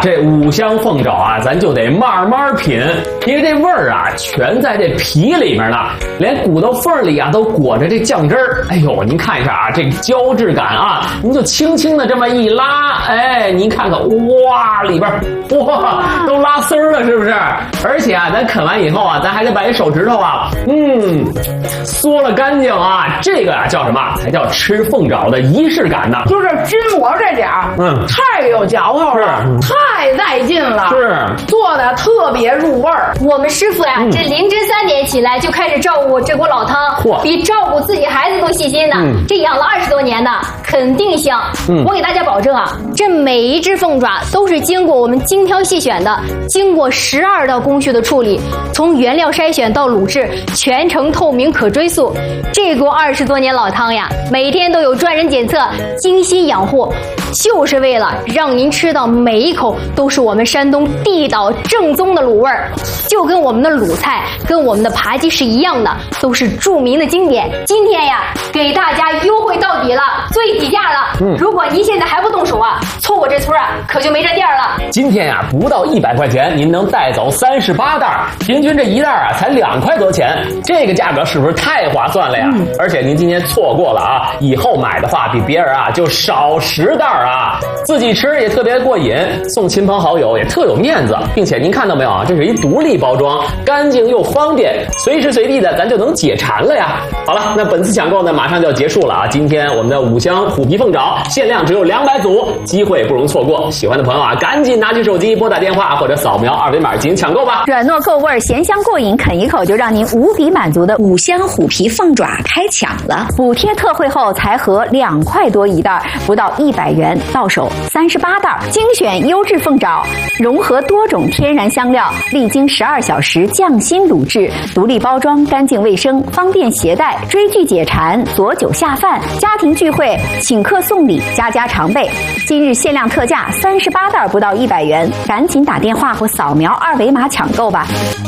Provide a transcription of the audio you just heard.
这五香凤爪啊，咱就得慢慢品，因为这味儿啊，全在这皮里面呢，连骨头缝里啊都裹着这酱汁儿。哎呦，您看一下啊，这个胶质感啊，您就轻轻的这么一拉，哎，您看看，哇，里边哇都拉丝儿了，是不是？而且啊，咱啃完以后啊，咱还得把这手指头啊，嗦了干净啊，这个啊叫什么？才叫吃凤爪的仪式感呢。 就是筋膜这点儿，太有嚼头了，太带劲了， 是做的特别入味儿。 我们师傅呀，这凌晨3点起来就开始照顾这锅老汤，比照顾自己孩子都细心呢。这养了20多年呢，肯定香。我给大家保证啊，这每一只凤爪都是经过我们精挑细选的，经过12道工序的处理，从原料筛选到卤制，全程透明可追溯。这锅20多年老汤呀，每天都有专人检测，精心养护，就是为了让您吃到每一口都是我们山东地道正宗的卤味儿，就跟我们的鲁菜跟我们的扒鸡是一样的，都是著名的经典。今天呀，给大家优惠到底了，最底价了。如果您现在还不动手啊，错过这村啊，可就没这店了。 今天呀，不到100块钱，您能带走38袋，平均这一袋啊才2块多钱，这个价格是不是太划算了呀？而且您今天错过了啊，以后买的话比别人啊就少10袋啊，自己吃也特别过瘾，送亲朋好友也特有面子，并且您看到没有啊，这是一独立包装，干净又方便，随时随地的咱就能解馋了呀。好了，那本次抢购呢马上就要结束了啊，今天我们的五香虎皮凤爪限量只有200组，机会不容错过，喜欢的朋友啊赶紧拿起手机拨打电话或者扫描2维码进行抢购吧。 软糯够味，咸香过瘾，啃一口就让您无比满足的五香虎皮凤爪开抢了！补贴特惠后才合2块多一袋，不到100元到手38袋，精选优质凤爪，融合多种天然香料，历经12小时匠心卤制，独立包装，干净卫生，方便携带，追剧解馋，佐酒下饭，家庭聚会请客送礼，家家常备。今日限量特价38袋不到100元，赶紧打电话或扫描2维码抢购吧。